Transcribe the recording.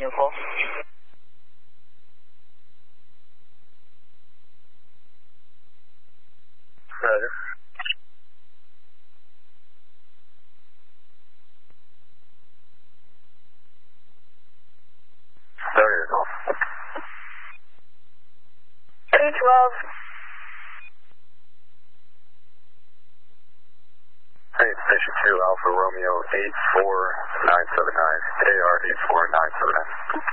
vehicle. Roger. There you go. 212. Hey, Station 2, Alpha Romeo 84979, AR 84979.